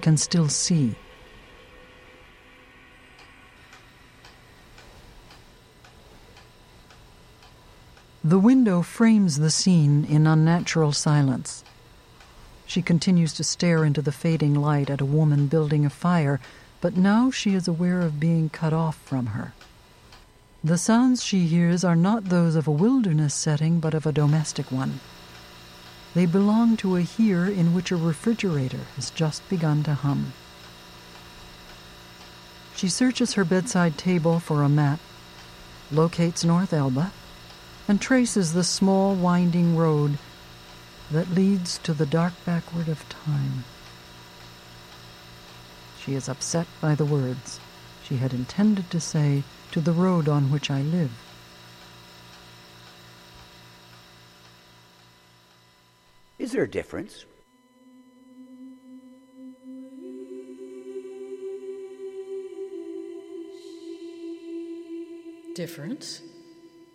can still see. The window frames the scene in unnatural silence. She continues to stare into the fading light at a woman building a fire, but now she is aware of being cut off from her. The sounds she hears are not those of a wilderness setting, but of a domestic one. They belong to a here in which a refrigerator has just begun to hum. She searches her bedside table for a map, locates North Elba, and traces the small winding road that leads to the dark backward of time. She is upset by the words she had intended to say, to the road on which I live. Is there a difference? Difference?